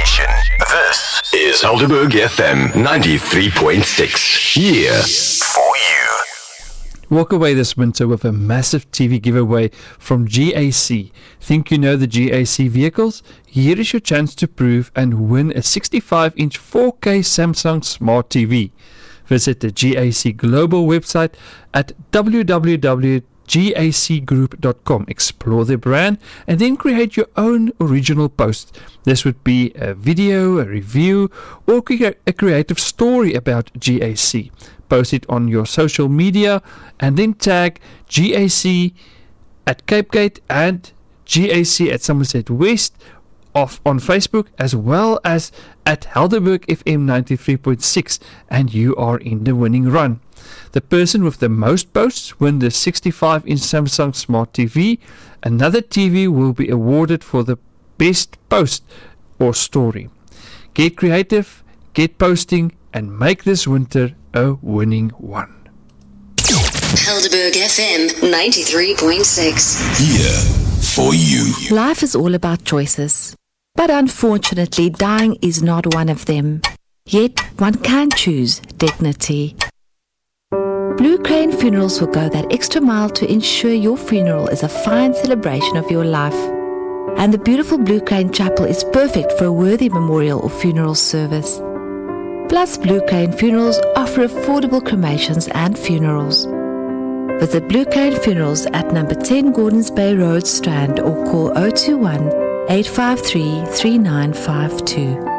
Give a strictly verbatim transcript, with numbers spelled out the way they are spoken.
station. This is Helderberg F M ninety-three point six. Here for you. Walk away this winter with a massive T V giveaway from G A C. Think you know the G A C vehicles? Here is your chance to prove and win a sixty-five inch four K Samsung Smart T V. Visit the G A C Global website at w w w dot g a c group dot com. Explore their brand and then create your own original post. This would be a video, a review, or a creative story about G A C. Post it on your social media and then tag G A C at Cape Gate and G A C at Somerset West off on Facebook, as well as at Helderberg F M ninety-three point six, and you are in the winning run. The person with the most posts win the sixty-five inch Samsung Smart T V. Another T V will be awarded for the best post or story. Get creative, get posting, and make this winter a winning one. Helderberg F M ninety-three point six. Here for you. Life is all about choices, but unfortunately, dying is not one of them. Yet, one can choose dignity. Blue Crane Funerals will go that extra mile to ensure your funeral is a fine celebration of your life. And the beautiful Blue Crane Chapel is perfect for a worthy memorial or funeral service. Plus, Blue Crane Funerals offer affordable cremations and funerals. Visit Blue Crane Funerals at number ten Gordons Bay Road, Strand, or call zero two one, eight five three, three nine five two.